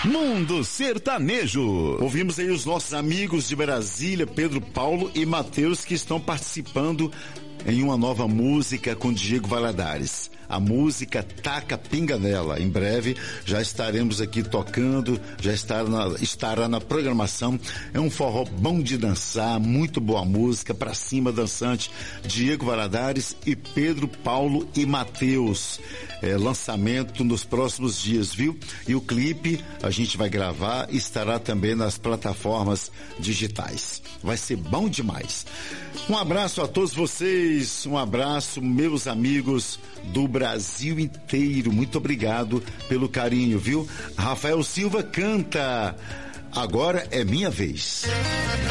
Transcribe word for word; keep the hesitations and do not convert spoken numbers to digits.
Mundo Sertanejo. Ouvimos aí os nossos amigos de Brasília, Pedro Paulo e Matheus, que estão participando em uma nova música com Diego Valadares. A música Taca Pinga Nela. Em breve já estaremos aqui tocando, já estará na, estará na programação. É um forró bom de dançar, muito boa música, pra cima dançante. Diego Valadares e Pedro Paulo e Matheus. É, lançamento nos próximos dias, viu? E o clipe a gente vai gravar e estará também nas plataformas digitais. Vai ser bom demais. Um abraço a todos vocês, um abraço, meus amigos do Brasil inteiro. Muito obrigado pelo carinho, viu? Rafael Silva canta Agora é Minha Vez.